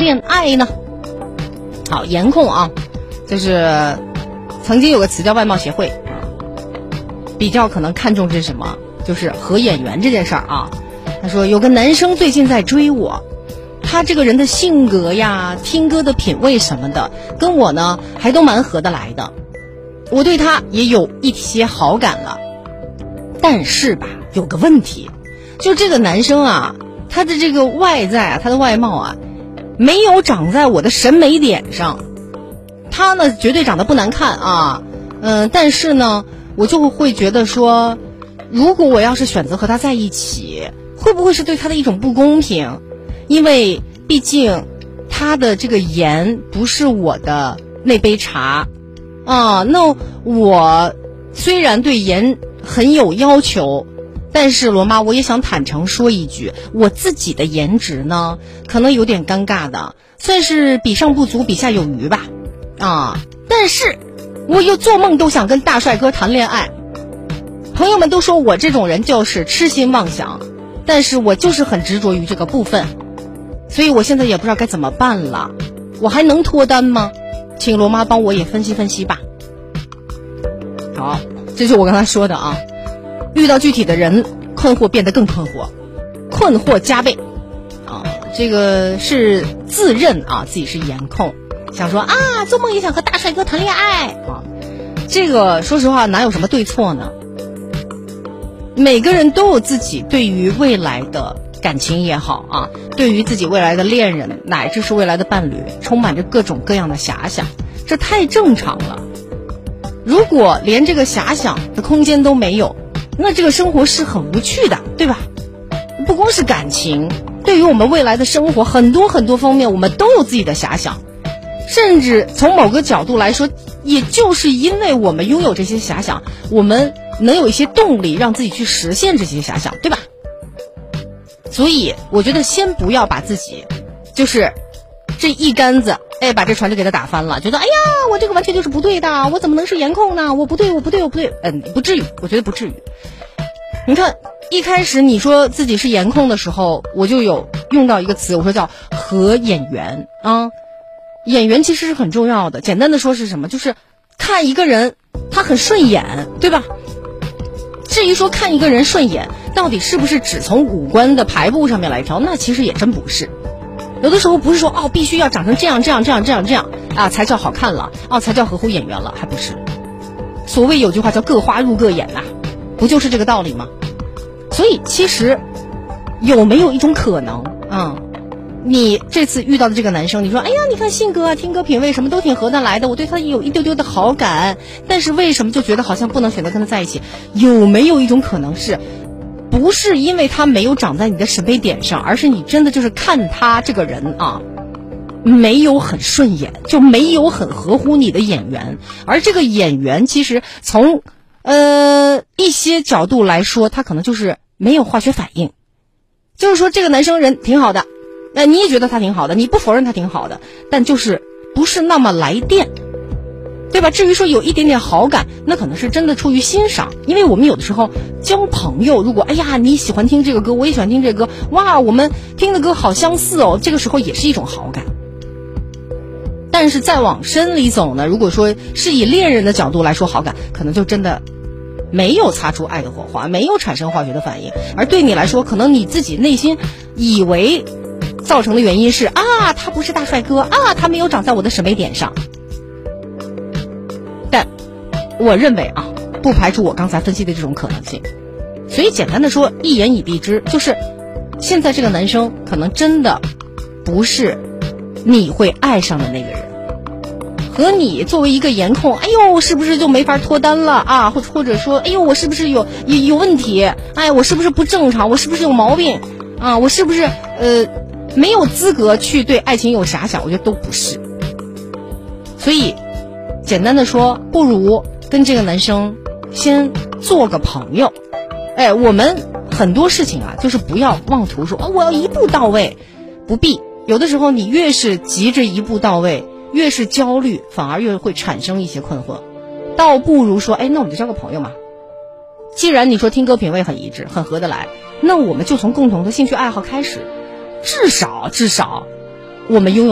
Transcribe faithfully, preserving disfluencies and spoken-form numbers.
恋爱呢？好，颜控啊，就是曾经有个词叫外貌协会，比较可能看重是什么，就是合眼缘这件事儿啊。他说有个男生最近在追我，他这个人的性格呀、听歌的品味什么的，跟我呢还都蛮合得来的，我对他也有一些好感了。但是吧，有个问题，就这个男生啊，他的这个外在啊，他的外貌啊，没有长在我的审美点上。他呢绝对长得不难看啊，嗯，但是呢我就会觉得说，如果我要是选择和他在一起，会不会是对他的一种不公平？因为毕竟他的这个颜不是我的那杯茶啊。那我虽然对颜很有要求，但是罗妈我也想坦诚说一句，我自己的颜值呢可能有点尴尬的，算是比上不足比下有余吧啊。但是我又做梦都想跟大帅哥谈恋爱。朋友们都说我这种人就是痴心妄想，但是我就是很执着于这个部分，所以我现在也不知道该怎么办了。我还能脱单吗？请罗妈帮我也分析分析吧。好，这就是我刚才说的啊，遇到具体的人，困惑变得更困惑，困惑加倍啊。这个是自认啊自己是颜控，想说啊做梦也想和大帅哥谈恋爱啊。这个说实话哪有什么对错呢？每个人都有自己对于未来的感情也好啊，对于自己未来的恋人乃至是未来的伴侣，充满着各种各样的遐想，这太正常了。如果连这个遐想的空间都没有，那这个生活是很无趣的，对吧？不光是感情，对于我们未来的生活很多很多方面我们都有自己的遐想，甚至从某个角度来说，也就是因为我们拥有这些遐想，我们能有一些动力让自己去实现这些遐想，对吧？所以我觉得先不要把自己就是这一竿子哎把这船就给他打翻了，觉得哎呀我这个完全就是不对的，我怎么能是颜控呢？我不对我不对我不对嗯，不至于，我觉得不至于。你看一开始你说自己是颜控的时候，我就有用到一个词，我说叫合眼缘啊。眼缘其实是很重要的，简单的说是什么，就是看一个人他很顺眼，对吧？至于说看一个人顺眼到底是不是只从五官的排布上面来挑，那其实也真不是。有的时候不是说哦必须要长成这样这样这样这样这样啊才叫好看了，哦才叫合乎眼缘了，还不是。所谓有句话叫各花入各眼呐、啊，不就是这个道理吗？所以其实有没有一种可能啊、嗯，你这次遇到的这个男生，你说哎呀你看性格啊听歌品味什么都挺合得来的，我对他有一丢丢的好感，但是为什么就觉得好像不能选择跟他在一起？有没有一种可能是不是因为他没有长在你的审美点上，而是你真的就是看他这个人啊没有很顺眼，就没有很合乎你的眼缘。而这个眼缘其实从呃一些角度来说，他可能就是没有化学反应，就是说这个男生人挺好的，那你也觉得他挺好的，你不否认他挺好的，但就是不是那么来电，对吧？至于说有一点点好感，那可能是真的出于欣赏。因为我们有的时候交朋友，如果哎呀你喜欢听这个歌，我也喜欢听这个歌，哇我们听的歌好相似哦，这个时候也是一种好感。但是再往深里走呢，如果说是以恋人的角度来说好感，可能就真的没有擦出爱的火花，没有产生化学的反应。而对你来说，可能你自己内心以为造成的原因是啊他不是大帅哥啊，他没有长在我的审美点上。但我认为啊，不排除我刚才分析的这种可能性。所以简单的说，一言以蔽之，就是现在这个男生可能真的不是你会爱上的那个人，和你作为一个颜控，哎呦是不是就没法脱单了啊？或或者说哎呦我是不是有有有问题，哎我是不是不正常，我是不是有毛病啊？我是不是呃没有资格去对爱情有遐想？我觉得都不是。所以简单的说，不如跟这个男生先做个朋友。哎，我们很多事情啊，就是不要妄图说、哦、我要一步到位，不必。有的时候你越是急着一步到位，越是焦虑，反而越会产生一些困惑。倒不如说，哎，那我们就交个朋友嘛。既然你说听歌品味很一致，很合得来，那我们就从共同的兴趣爱好开始，至少至少我们拥有